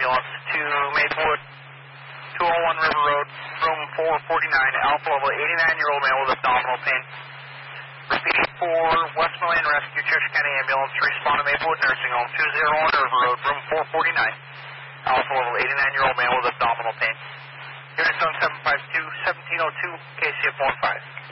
ambulance to Maplewood, 201 River Road, room 449, alpha level, 89-year-old male with abdominal pain. Repeat for Westmoreland Rescue, Church County Ambulance, respond to Maplewood Nursing Home, 201 River Road, room 449, alpha level, 89-year-old male with abdominal pain. Unit 752, 1702, KCF 15.